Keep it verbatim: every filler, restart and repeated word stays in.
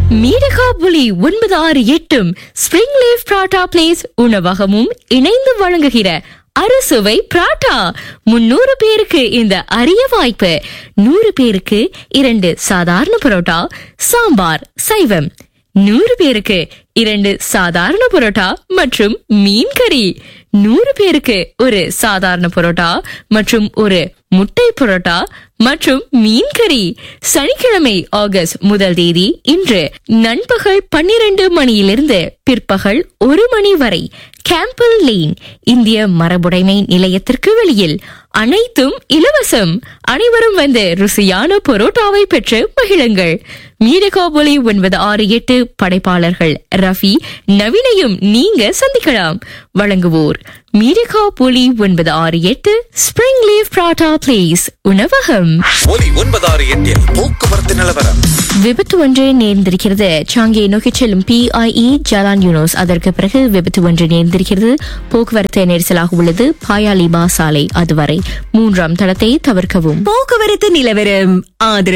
மீரகா புலி ஒன்பது ஆறு எட்டும் ஸ்பிரிங் லீஃப் பராட்டா பிளேஸ் உணவகமும் இணைந்து வழங்குகிற அறுசுவை பராட்டா. முன்னூறு பேருக்கு இந்த அரிய வாய்ப்பு. நூறு பேருக்கு இரண்டு சாதாரண பரோட்டா, சாம்பார் சைவம். நூறு பேருக்கு இரண்டு சாதாரண பரோட்டா மற்றும் மீன் கறி. நூறு பேருக்கு ஒரு சாதாரண பரோட்டா மற்றும் ஒரு முட்டை பரோட்டா மற்றும் மீன் கறி. சனிக்கிழமை ஆகஸ்ட் முதல் தேதி இன்று நண்பகல் பன்னிரண்டு மணியிலிருந்து பிற்பகல் ஒரு மணி வரை கேம்பல் லேன் இந்திய மரபுடைமை நிலையத்திற்கு வெளியில். அனைத்தும் இலவசம். அனைவரும் வந்து ருசியான பரோட்டாவை பெற்று மகிழுங்கள். மீரகாபொலி ஒன்பது ஆறு எட்டு படைப்பாளர்கள் ரஃபி நவீனையும் நீங்க சந்திக்கலாம். வழங்குவோர் மீரகாபொலி ஒன்பது ஆறு எட்டு ஸ்பிரிங் லீஃப் பராட்டா பிளேஸ் உணவகம். ஒலி ஒன்பது ஆறு எட்டில் போக்குவரத்து நிலவரம். விபத்து ஒன்று நேர்ந்திருக்கிறது. சாங்கியை நோக்கி செல்லும் பி ஐ இ ஜலான் யூனோஸ். அதற்கு பிறகு விபத்து ஒன்று நேர்ந்திருக்கிறது. போக்குவரத்து நெரிசலாக உள்ளது. பாயாலிமா சாலை அதுவரை மூன்றாம் தளத்தை தவிர்க்கவும். போக்குவரத்து நிலவரம் ஆதரவு